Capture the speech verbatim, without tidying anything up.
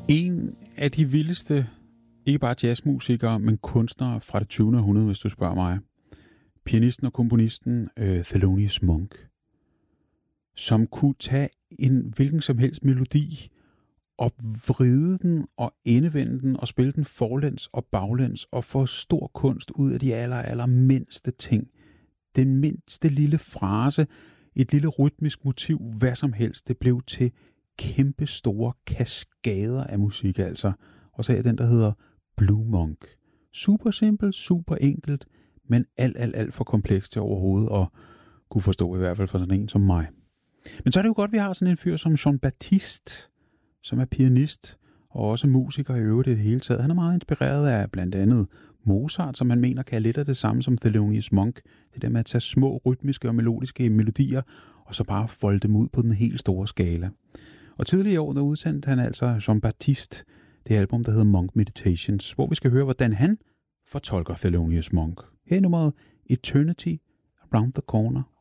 En af de vildeste, ikke bare jazzmusikere, men kunstnere fra det tyvende århundrede, hvis du spørger mig. Pianisten og komponisten øh, Thelonious Monk, som kunne tage en hvilken som helst melodi og vride den og endevende den og spille den forlæns og baglæns og få stor kunst ud af de aller, aller mindste ting. Den mindste lille frase, et lille rytmisk motiv, hvad som helst, det blev til kæmpe store kaskader af musik altså. Og så er den, der hedder Blue Monk. Super simpelt, super enkelt, men alt, alt, alt for komplekst til overhovedet at kunne forstå, i hvert fald for sådan en som mig. Men så er det jo godt, at vi har sådan en fyr som Jean-Baptiste, som er pianist og også musiker i øvrigt i det hele taget. Han er meget inspireret af blandt andet Mozart, som man mener kan lidt af det samme som Thelonious Monk. Det der med at tage små rytmiske og melodiske melodier, og så bare folde dem ud på den helt store skala. Og tidligere i år, der udsendte han altså Jean-Baptiste, det album, der hedder Monk Meditations, hvor vi skal høre, hvordan han fortolker Thelonious Monk. Her er nummeret Eternity Around the Corner.